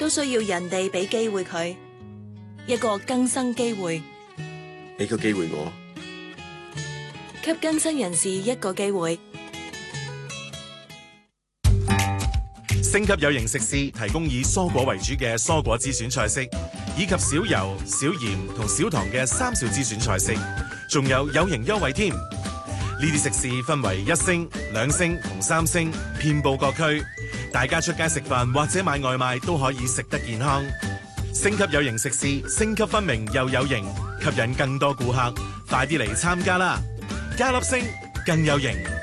都需要人哋俾機會佢，一個更生機會， 俾個機會我， 給更生人士一個機會。 星級有型食肆提供以蔬果為主嘅蔬果之選菜式，以及少油、少鹽同少糖嘅三少之選菜式，仲有型優惠添。呢啲食肆分為1星、2星同3星，遍佈各區。大家出街食飯或者買外賣都可以食得健康。星級有型食肆，星級分明又有型，吸引更多顧客。快啲嚟參加啦！加粒星更有型。